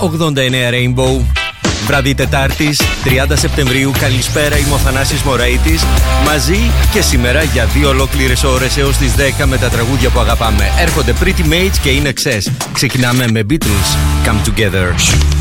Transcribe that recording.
89 Rainbow. Βράδυ Τετάρτης, 30 Σεπτεμβρίου. Καλησπέρα, είμαι ο Θανάσης Μωραΐτης. Μαζί και σήμερα για 2 ολόκληρες ώρες έως τις 10 με τα τραγούδια που αγαπάμε. Έρχονται Pretty Mates και In Excess. Ξεκινάμε με Beatles, Come Together.